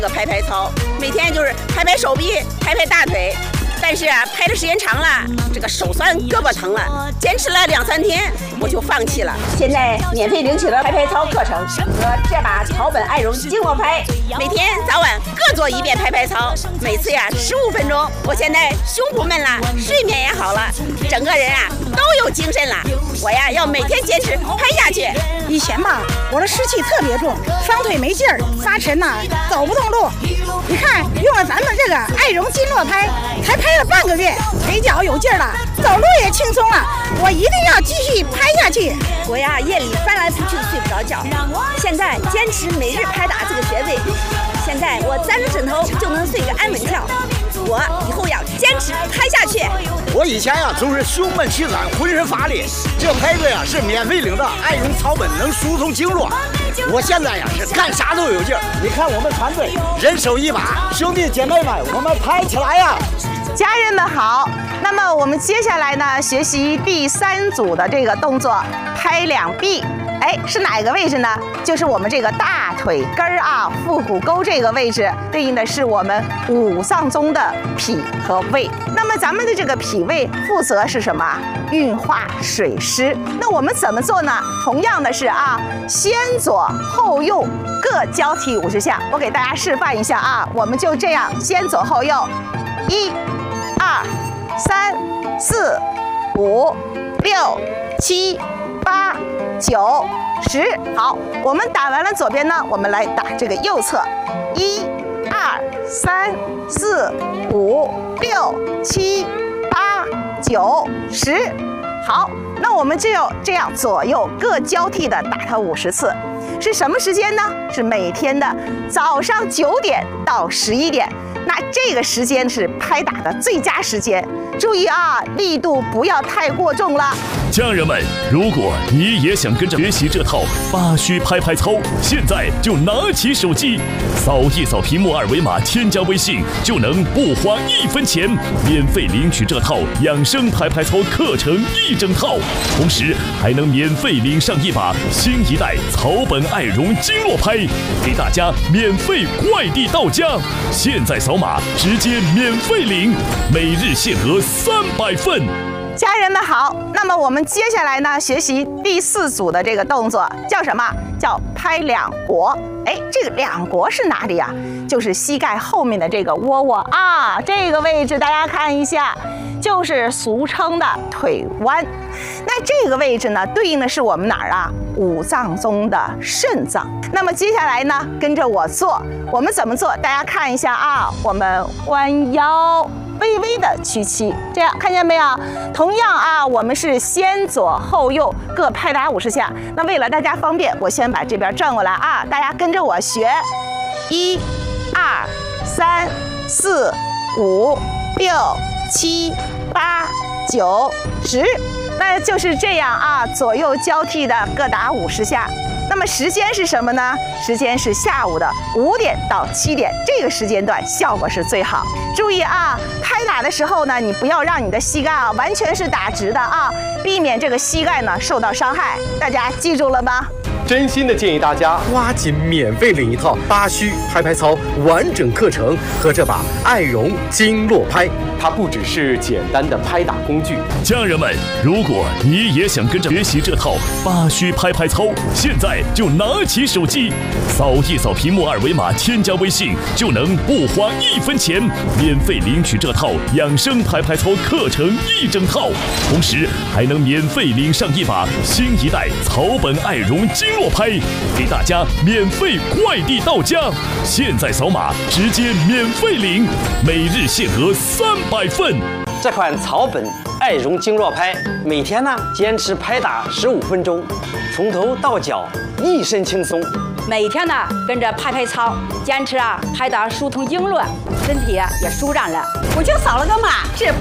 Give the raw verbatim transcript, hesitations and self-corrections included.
这个拍拍操，每天就是拍拍手臂，拍拍大腿。但是啊，拍的时间长了，这个手酸，胳膊疼了，坚持了两三天，我就放弃了。现在免费领取了拍拍操课程和这把草本爱绒经络拍，每天早晚各做一遍拍拍操，每次呀十五分钟。我现在胸不闷了，睡眠也好了，整个人啊都有精神了。我呀要每天坚持拍下去。 以前吧，我的湿气特别重，双腿没劲儿，发沉呐、啊，走不动路。你看，用了咱们这个爱绒经络拍，才拍了半个月，腿脚有劲儿了，走路也轻松了。我一定要继续拍下去。 我呀夜里翻来覆去睡不着觉，现在坚持每日拍打这个穴位，现在我沾着枕头就能睡个安稳觉。我以后要坚持拍下去。 我以前呀总是胸闷气短，浑身乏力，这拍子呀是免费领的爱绒草本，能疏通经络。我现在呀是干啥都有劲儿。你看我们团队人手一把，兄弟姐妹们，我们拍起来呀！ 家人们好，那么我们接下来呢，学习第三组的这个动作，拍两臂。哎，是哪个位置呢？就是我们这个大腿根儿啊，腹股沟这个位置，对应的是我们五脏中的脾和胃。那么咱们的这个脾胃负责是什么？运化水湿。那我们怎么做呢？同样的是啊，先左后右各交替五十下。我给大家示范一下啊，我们就这样，先左后右，一、二、三、四、五、六、七、八、九、十。好，我们打完了左边呢，我们来打这个右侧，一、二、三、四、五、六、七、八、九、十。好，那我们就这样左右各交替的打它五十次。是什么时间呢？是每天的早上九点到十一点。那这个时间是拍打的最佳时间，注意啊，力度不要太过重了。 家人们，如果你也想跟着学习这套八虚拍拍操，现在就拿起手机，扫一扫屏幕二维码，添加微信，就能不花一分钱，免费领取这套养生拍拍操课程一整套，同时还能免费领上一把新一代草本爱绒经络拍，给大家免费快递到家。现在扫码直接免费领，每日限额三百份。 家人们好，那么我们接下来呢，学习第四组的这个动作叫什么？叫拍两国。哎，这个两国是哪里啊？就是膝盖后面的这个窝窝啊，这个位置大家看一下，就是俗称的腿弯。那这个位置呢，对应的是我们哪儿啊？五脏中的肾脏。那么接下来呢，跟着我做，我们怎么做？大家看一下啊，我们弯腰。微微的屈膝，这样看见没有？同样啊，我们是先左后右各拍打五十下。那为了大家方便，我先把这边转过来啊，大家跟着我学，一、二、三、四、五、六、七、八、九、十，那就是这样啊，左右交替的各打五十下。那么时间是什么呢？时间是下午的五点到七点，这个时间段效果是最好。注意啊，拍打的时候呢，你不要让你的膝盖啊完全是打直的啊，避免这个膝盖呢受到伤害。大家记住了吗？ 真心的建议大家抓紧免费领一套八虚拍拍操完整课程和这把爱绒经络拍，它不只是简单的拍打工具。 家人们，如果你也想跟着学习这套八虚拍拍操，现在就拿起手机，扫一扫屏幕二维码，添加微信，就能不花一分钱，免费领取这套养生拍拍操课程一整套，同时还能免费领上一把新一代草本爱绒经络拍，给大家免费快递到家。现在扫码直接免费领，每日限额三百份。 这款草本爱绒经络拍，每天呢坚持拍打十五分钟，从头到脚一身轻松。 每天呢跟着拍拍操，坚持啊拍打疏通经络，身体啊也舒展了。 我就扫了个码，这